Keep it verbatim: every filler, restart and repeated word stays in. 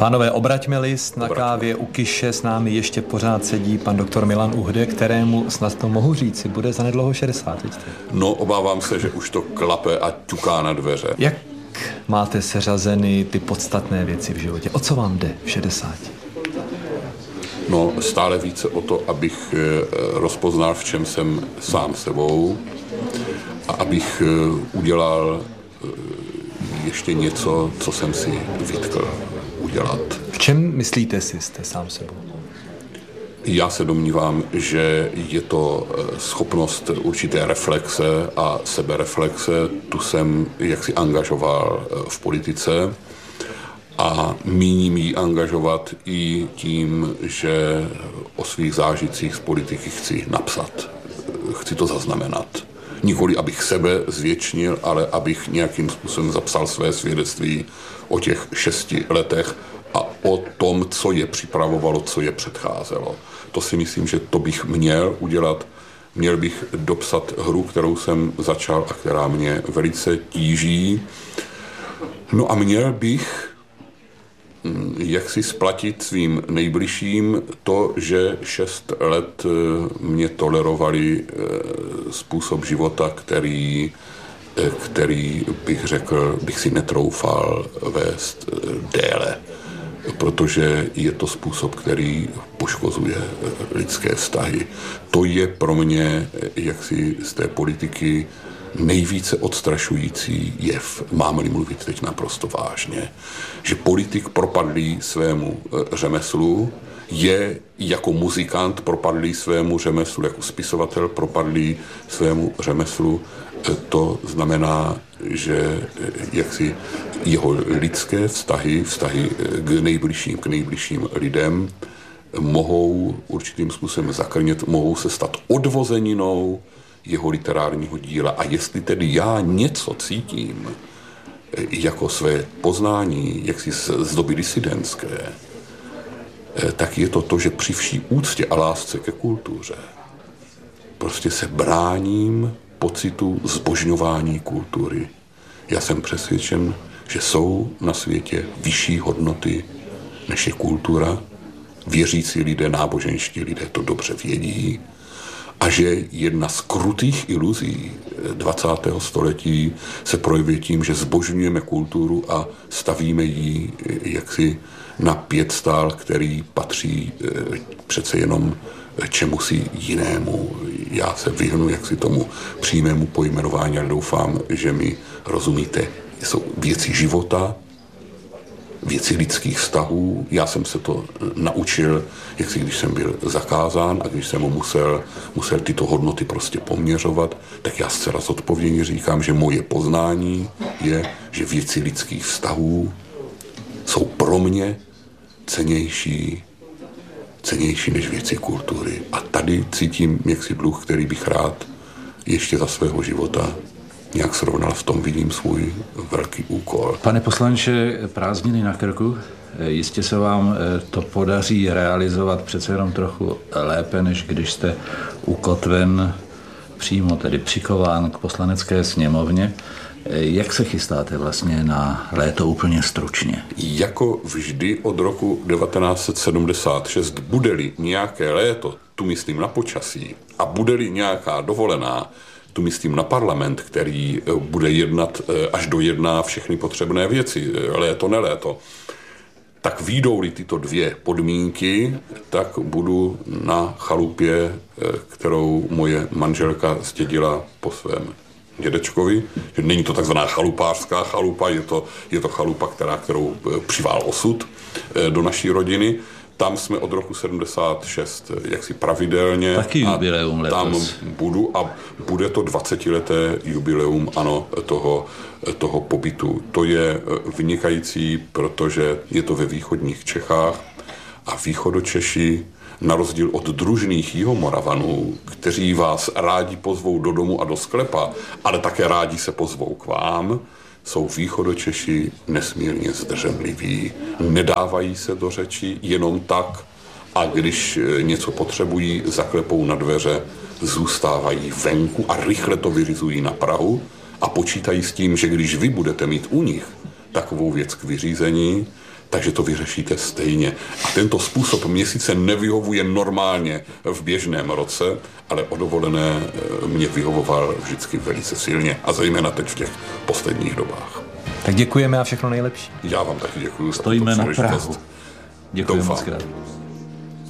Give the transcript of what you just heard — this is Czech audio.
Pánové, obraťme list na kávě u Kyše, s námi ještě pořád sedí pan doktor Milan Uhde, kterému snad to mohu říci, bude zanedlouho šedesát. No, obávám se, že už to klape a ťuká na dveře. Jak máte seřazeny ty podstatné věci v životě? O co vám jde v šedesáti? No, stále více o to, abych rozpoznal, v čem jsem sám sebou a abych udělal ještě něco, co jsem si vytkl udělat. V čem myslíte si, jste sám sebou? Já se domnívám, že je to schopnost určité reflexe a sebereflexe. Tu jsem jaksi angažoval v politice a míním ji angažovat i tím, že o svých zážitcích z politiky chci napsat. Chci to zaznamenat. Nikoli, abych sebe zvětšnil, ale abych nějakým způsobem zapsal své svědectví o těch šesti letech a o tom, co je připravovalo, co je předcházelo. To si myslím, že to bych měl udělat. Měl bych dopsat hru, kterou jsem začal a která mě velice tíží. No a měl bych jak si splatit svým nejbližším to, že šest let mě tolerovali způsob života, který, který bych řekl, bych si netroufal vést déle, protože je to způsob, který poškozuje lidské vztahy. To je pro mě jaksi z té politiky nejvíce odstrašující jev, máme-li mluvit teď naprosto vážně, že politik propadlý svému řemeslu je jako muzikant propadlý svému řemeslu, jako spisovatel propadlý svému řemeslu. To znamená, že jaksi jeho lidské vztahy, vztahy k nejbližším, k nejbližším lidem mohou určitým způsobem zakrnět, mohou se stát odvozeninou jeho literárního díla. A jestli tedy já něco cítím jako své poznání, jaksi z doby disidentské, tak je to to, že při vší úctě a lásce ke kultuře prostě se bráním pocitu zbožňování kultury. Já jsem přesvědčen, že jsou na světě vyšší hodnoty, než je kultura. Věřící lidé, náboženští lidé to dobře vědí. A že jedna z krutých iluzí dvacátého století se projevuje tím, že zbožňujeme kulturu a stavíme ji jaksi na piedestál, který patří přece jenom čemusi jinému. Já se vyhnu jaksi tomu přímému pojmenování, ale doufám, že mi rozumíte. Jsou věci života, věci lidských vztahů. Já jsem se to naučil, jak si když jsem byl zakázán a když jsem mu musel, musel tyto hodnoty prostě poměřovat, tak já zcela zodpovědně říkám, že moje poznání je, že věci lidských vztahů jsou pro mě cennější, cennější než věci kultury. A tady cítím jaksi dluh, který bych rád ještě za svého života nějak srovnal, v tom vidím svůj velký úkol. Pane poslanče, prázdniny na krku, jistě se vám to podaří realizovat přece jenom trochu lépe, než když jste ukotven přímo, tedy přikován k poslanecké sněmovně. Jak se chystáte vlastně na léto úplně stručně? Jako vždy od roku devatenáct set sedmdesát šest, bude-li nějaké léto, tu myslím na počasí, a bude-li nějaká dovolená, tu myslím na parlament, který bude jednat, až dojedná všechny potřebné věci, léto, neléto, tak výjdou-li tyto dvě podmínky, tak budu na chalupě, kterou moje manželka zdědila po svém dědečkovi. Není to takzvaná chalupářská chalupa, je to, je to chalupa, která, kterou přivál osud do naší rodiny. Tam jsme od roku sedmdesát šest jaksi pravidelně. Taky jubileum letos. Tam budu a bude to dvacetileté jubileum, ano, toho, toho pobytu. To je vynikající, protože je to ve východních Čechách a východočeši, na rozdíl od družných Jihomoravanů, kteří vás rádi pozvou do domu a do sklepa, ale také rádi se pozvou k vám, jsou východočeši nesmírně zdrženliví, nedávají se do řeči jenom tak a když něco potřebují, zaklepou na dveře, zůstávají venku a rychle to vyřizují na prahu a počítají s tím, že když vy budete mít u nich takovou věc k vyřízení, takže to vyřešíte stejně. A tento způsob mě sice nevyhovuje normálně v běžném roce, ale o dovolené mě vyhovoval vždycky velice silně a zejména teď v těch posledních dobách. Tak děkujeme a všechno nejlepší. Já vám taky děkuji. Stojíme na Prahu. Děkuji moc krát.